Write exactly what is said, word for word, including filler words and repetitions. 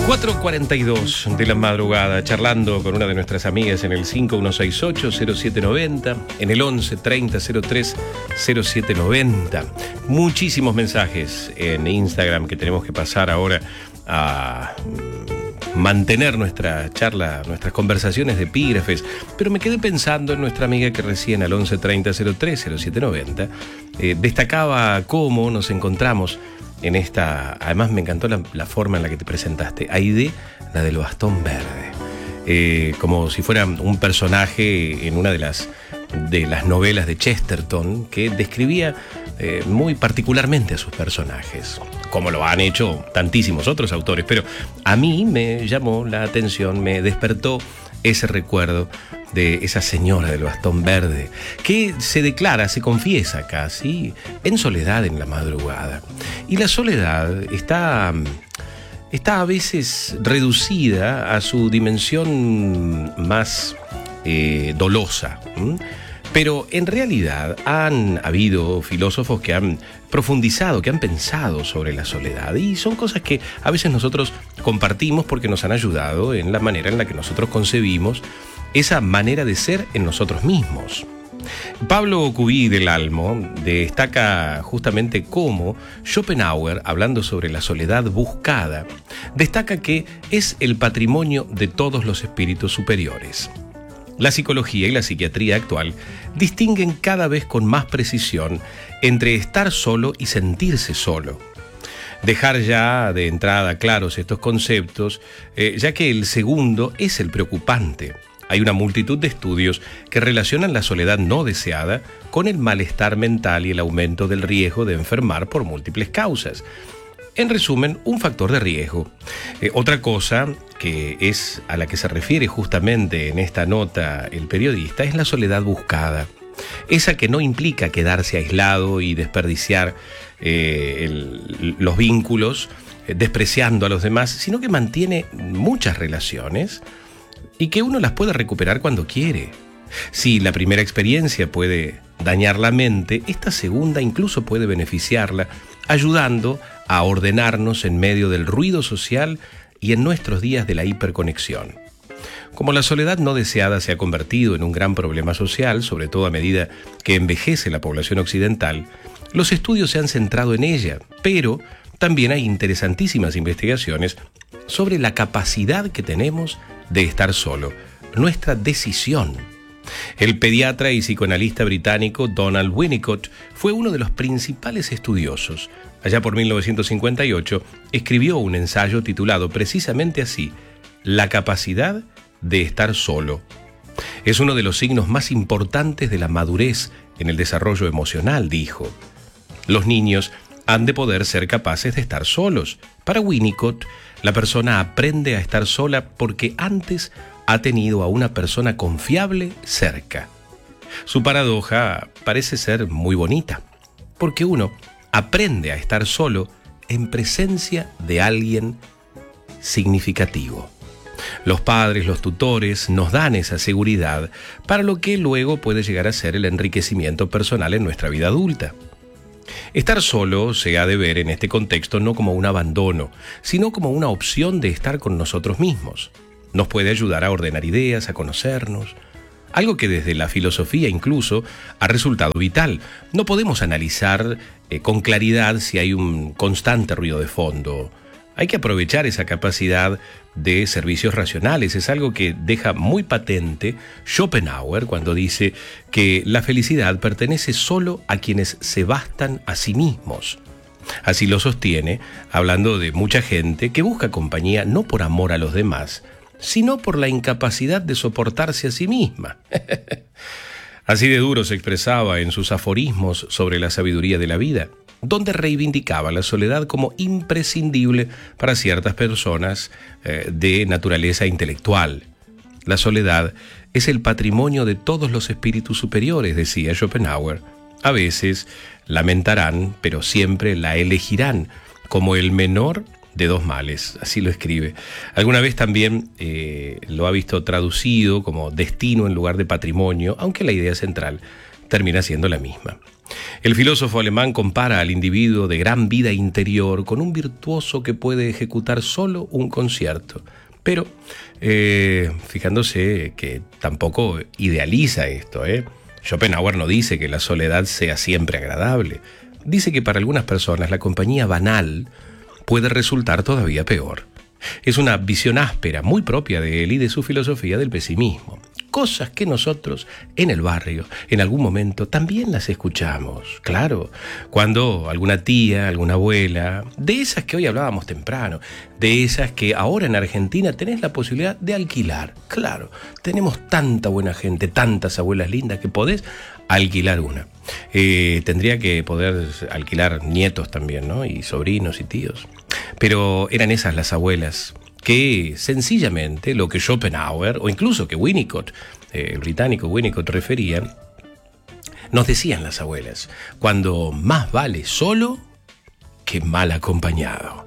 cuatro cuarenta y dos de la madrugada, charlando con una de nuestras amigas en el cinco uno seis ocho cero siete nueve cero, en el once treinta cero tres cero siete noventa. Muchísimos mensajes en Instagram que tenemos que pasar ahora a mantener nuestra charla, nuestras conversaciones de epígrafes, pero me quedé pensando en nuestra amiga que recién al once treinta cero tres cero siete noventa eh, destacaba cómo nos encontramos en esta. Además me encantó la, la forma en la que te presentaste, Aide, la del bastón verde, eh, como si fuera un personaje en una de las de las novelas de Chesterton, que describía eh, muy particularmente a sus personajes, como lo han hecho tantísimos otros autores, pero a mí me llamó la atención, me despertó ese recuerdo de esa señora del bastón verde, que se declara, se confiesa casi en soledad en la madrugada. Y la soledad está, está a veces reducida a su dimensión más eh, dolosa. ¿Mm? Pero en realidad han habido filósofos que han profundizado, que han pensado sobre la soledad, y son cosas que a veces nosotros compartimos porque nos han ayudado en la manera en la que nosotros concebimos esa manera de ser en nosotros mismos. Pablo Cubí del Almo destaca justamente cómo Schopenhauer, hablando sobre la soledad buscada, destaca que es el patrimonio de todos los espíritus superiores. La psicología y la psiquiatría actual distinguen cada vez con más precisión entre estar solo y sentirse solo. Dejar ya de entrada claros estos conceptos, eh, ya que el segundo es el preocupante. Hay una multitud de estudios que relacionan la soledad no deseada con el malestar mental y el aumento del riesgo de enfermar por múltiples causas. En resumen, un factor de riesgo. Eh, otra cosa que es a la que se refiere justamente en esta nota el periodista es la soledad buscada. Esa que no implica quedarse aislado y desperdiciar eh, el, los vínculos, eh, despreciando a los demás, sino que mantiene muchas relaciones y que uno las puede recuperar cuando quiere. Si la primera experiencia puede dañar la mente, esta segunda incluso puede beneficiarla, ayudando a ordenarnos en medio del ruido social y en nuestros días de la hiperconexión. Como la soledad no deseada se ha convertido en un gran problema social, sobre todo a medida que envejece la población occidental, los estudios se han centrado en ella, pero también hay interesantísimas investigaciones sobre la capacidad que tenemos de estar solo, nuestra decisión. El pediatra y psicoanalista británico Donald Winnicott fue uno de los principales estudiosos. Allá por mil novecientos cincuenta y ocho escribió un ensayo titulado precisamente así, La capacidad de estar solo. Es uno de los signos más importantes de la madurez en el desarrollo emocional, dijo. Los niños han de poder ser capaces de estar solos. Para Winnicott, la persona aprende a estar sola porque antes ha tenido a una persona confiable cerca. Su paradoja parece ser muy bonita, porque uno aprende a estar solo en presencia de alguien significativo. Los padres, los tutores, nos dan esa seguridad para lo que luego puede llegar a ser el enriquecimiento personal en nuestra vida adulta. Estar solo se ha de ver en este contexto no como un abandono, sino como una opción de estar con nosotros mismos. Nos puede ayudar a ordenar ideas, a conocernos, algo que desde la filosofía incluso ha resultado vital. No podemos analizar eh, con claridad si hay un constante ruido de fondo. Hay que aprovechar esa capacidad de servicios racionales. Es algo que deja muy patente Schopenhauer cuando dice que la felicidad pertenece solo a quienes se bastan a sí mismos. Así lo sostiene, hablando de mucha gente que busca compañía no por amor a los demás, sino por la incapacidad de soportarse a sí misma. Así de duro se expresaba en sus aforismos sobre la sabiduría de la vida, donde reivindicaba la soledad como imprescindible para ciertas personas eh, de naturaleza intelectual. La soledad es el patrimonio de todos los espíritus superiores, decía Schopenhauer. A veces lamentarán, pero siempre la elegirán como el menor de dos males, así lo escribe. Alguna vez también eh, lo ha visto traducido como destino en lugar de patrimonio, aunque la idea central termina siendo la misma. El filósofo alemán compara al individuo de gran vida interior con un virtuoso que puede ejecutar solo un concierto. Pero, eh, fijándose que tampoco idealiza esto, ¿eh? Schopenhauer no dice que la soledad sea siempre agradable. Dice que para algunas personas la compañía banal puede resultar todavía peor. Es una visión áspera, muy propia de él y de su filosofía del pesimismo. Cosas que nosotros, en el barrio, en algún momento, también las escuchamos. Claro, cuando alguna tía, alguna abuela, de esas que hoy hablábamos temprano, de esas que ahora en Argentina tenés la posibilidad de alquilar. Claro, tenemos tanta buena gente, tantas abuelas lindas que podés alquilar una. Eh, tendría que poder alquilar nietos también, ¿no? Y sobrinos y tíos. Pero eran esas las abuelas que sencillamente lo que Schopenhauer o incluso que Winnicott, eh, el británico Winnicott referían, nos decían las abuelas, cuando más vale solo que mal acompañado.